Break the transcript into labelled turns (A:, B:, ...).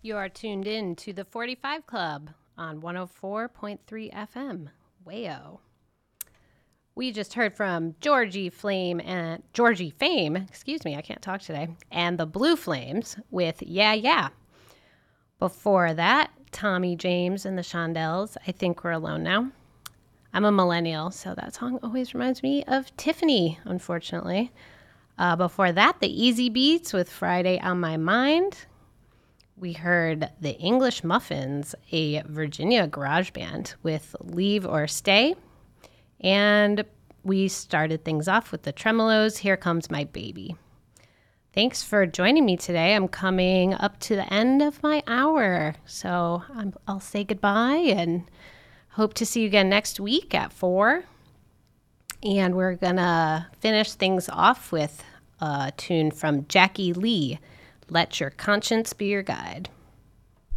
A: You are tuned in to the 45 Club on 104.3 FM, Wayo. We just heard from Georgie Fame, I can't talk today, and the Blue Flames with Yeah Yeah. Before that, Tommy James and the Shondells, I Think We're Alone Now. I'm a millennial, so that song always reminds me of Tiffany, unfortunately. Before that, the Easy Beats with Friday on My Mind. We heard the English Muffins, a Virginia garage band, with Leave or Stay. And we started things off with the Tremolos, Here Comes My Baby. Thanks for joining me today. I'm coming up to the end of my hour, so I'll say goodbye and hope to see you again next week at 4. And we're going to finish things off with a tune from Jackie Lee, Let Your Conscience Be Your Guide.